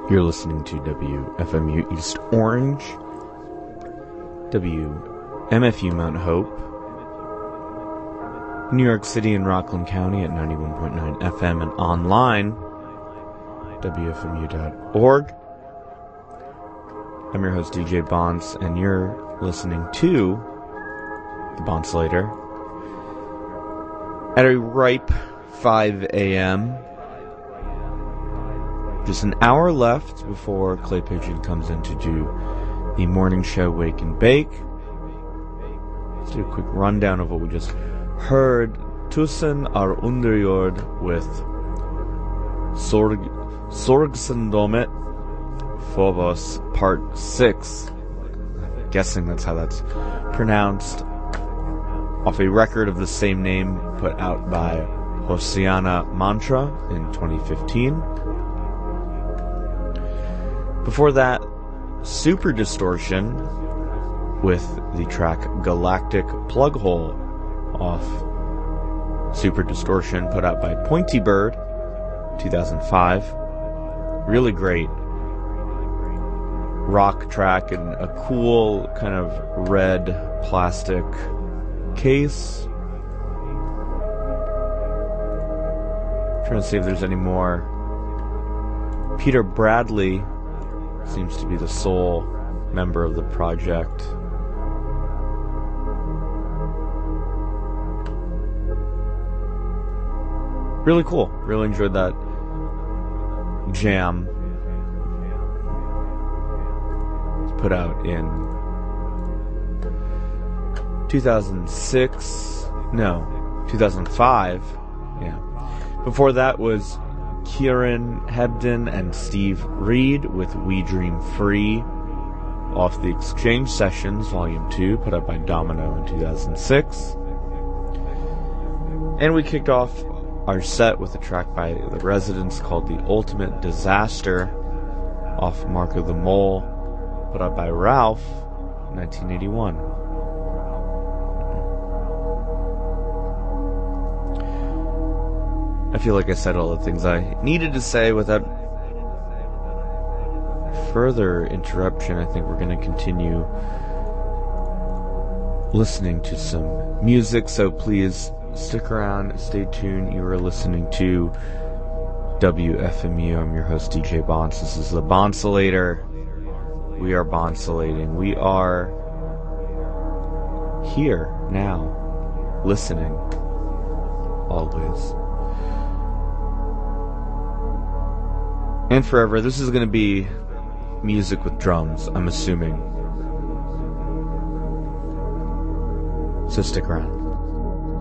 You're listening to WFMU East Orange, WMFU Mount Hope, New York City and Rockland County at 91.9 FM and online, WFMU.org. I'm your host, DJ Bonce, and you're listening to The Boncelator at a ripe 5 a.m. Just an hour left before Clay Pigeon comes in to do the morning show, Wake and Bake. Let's do a quick rundown of what we just heard. Tusen are underjord with Sorgsendomet Phobos Part 6. I'm guessing that's how that's pronounced. Off a record of the same name put out by Hosiana Mantra in 2015. Before that, Super Distortion with the track Galactic Plug Hole off Super Distortion put out by Pointy Bird 2005. Really great rock track in a cool kind of red plastic case. Trying to see if there's any more. Peter Bradley seems to be the sole member of the project. Really cool. Really enjoyed that jam. It's put out in 2005. Yeah. Before that was Kieran Hebden and Steve Reed with We Dream Free off the Exchange Sessions Volume 2 put out by Domino in 2006. And we kicked off our set with a track by The Residents called The Ultimate Disaster off Mark of the Mole put out by Ralph in 1981. I feel like I said all the things I needed to say without further interruption. I think we're going to continue listening to some music, so please stick around, stay tuned. You are listening to WFMU. I'm your host, DJ Bonce. This is The Boncelator. We are boncelating. We are here now, listening, always. And forever. This is going to be music with drums, I'm assuming. So stick around.